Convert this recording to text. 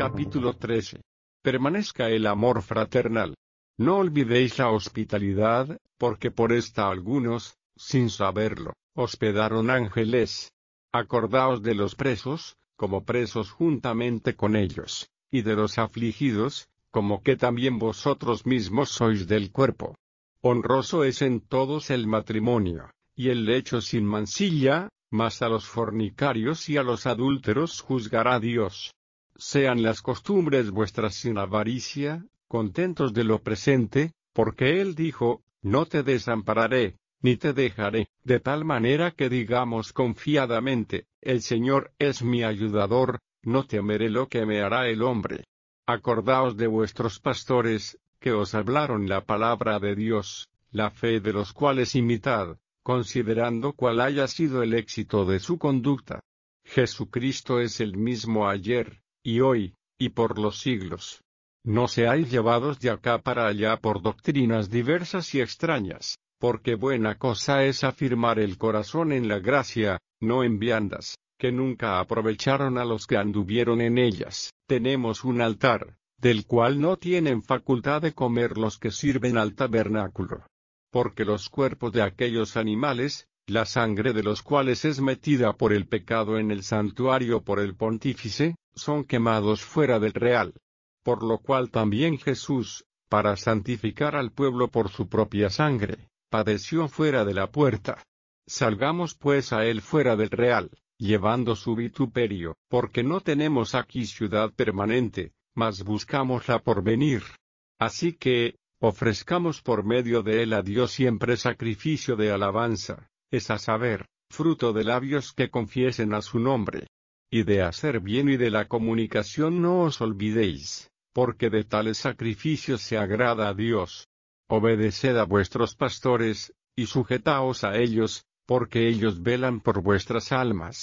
Capítulo 13. Permanezca el amor fraternal. No olvidéis la hospitalidad, porque por esta algunos, sin saberlo, hospedaron ángeles. Acordaos de los presos, como presos juntamente con ellos, y de los afligidos, como que también vosotros mismos sois del cuerpo. Honroso es en todos el matrimonio, y el lecho sin mancilla, mas a los fornicarios y a los adúlteros juzgará Dios. Sean las costumbres vuestras sin avaricia, contentos de lo presente, porque Él dijo, no te desampararé, ni te dejaré, de tal manera que digamos confiadamente, el Señor es mi ayudador, no temeré lo que me hará el hombre. Acordaos de vuestros pastores, que os hablaron la palabra de Dios, la fe de los cuales imitad, considerando cuál haya sido el éxito de su conducta. Jesucristo es el mismo ayer, y hoy, y por los siglos. No seáis llevados de acá para allá por doctrinas diversas y extrañas, porque buena cosa es afirmar el corazón en la gracia, no en viandas, que nunca aprovecharon a los que anduvieron en ellas. Tenemos un altar, del cual no tienen facultad de comer los que sirven al tabernáculo. Porque los cuerpos de aquellos animales, la sangre de los cuales es metida por el pecado en el santuario por el pontífice, son quemados fuera del real. Por lo cual también Jesús, para santificar al pueblo por su propia sangre, padeció fuera de la puerta. Salgamos pues a él fuera del real, llevando su vituperio, porque no tenemos aquí ciudad permanente, mas buscamos la por venir. Así que, ofrezcamos por medio de él a Dios siempre sacrificio de alabanza, es a saber, fruto de labios que confiesen a su nombre. Y de hacer bien y de la comunicación no os olvidéis, porque de tales sacrificios se agrada a Dios. Obedeced a vuestros pastores, y sujetaos a ellos, porque ellos velan por vuestras almas.